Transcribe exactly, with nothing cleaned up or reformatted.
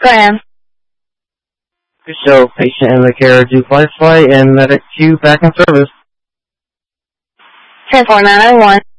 Graham. Show patient in the care of Flight Flight and medic Q back in service. ten four nine oh one.